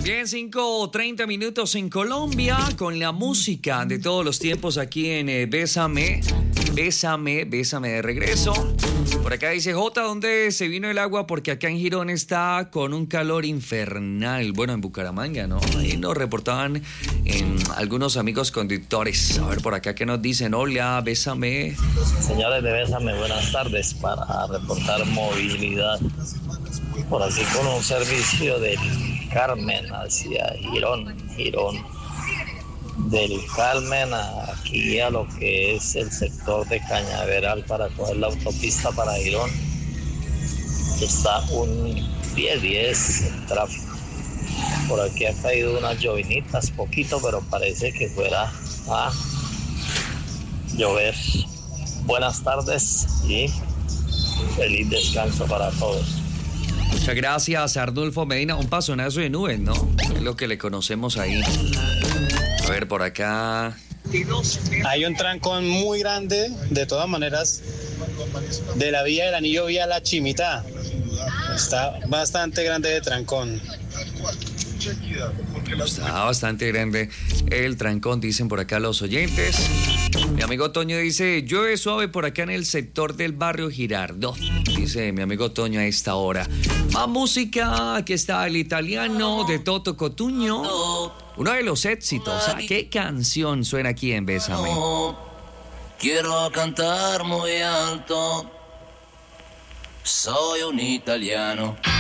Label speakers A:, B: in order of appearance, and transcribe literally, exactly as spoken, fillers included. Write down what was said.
A: Bien, cinco treinta minutos en Colombia con la música de todos los tiempos aquí en eh, Bésame, Bésame, Bésame de regreso. Por acá dice J, ¿dónde se vino el agua? Porque acá en Girón está con un calor infernal. Bueno, en Bucaramanga, ¿no? Ahí nos reportaban en algunos amigos conductores. A ver, por acá que nos dicen, hola, Bésame.
B: Señores de Bésame, buenas tardes, para reportar movilidad. Por así con un servicio del Carmen hacia Girón, Girón. Del Carmen aquí a lo que es el sector de Cañaveral para coger la autopista para Girón. Está un diez diez el tráfico. Por aquí ha caído unas llovinitas, poquito, pero parece que fuera a llover. Buenas tardes y feliz descanso para todos.
A: Muchas gracias, Arnulfo Medina. Un pasonazo de nubes, ¿no? Es lo que le conocemos ahí. A ver, por acá.
C: Hay un trancón muy grande, de todas maneras, de la vía del Anillo vía La Chimita. Está bastante grande de trancón.
A: Está bastante grande el trancón, dicen por acá los oyentes. Mi amigo Toño dice, llueve suave por acá en el sector del barrio Girardot. Dice mi amigo Toño a esta hora. Más música, aquí está el italiano de Toto Cotugno. Uno de los éxitos. ¿Ah? ¿Qué canción suena aquí en Bésame?
D: Quiero cantar muy alto. Soy un italiano.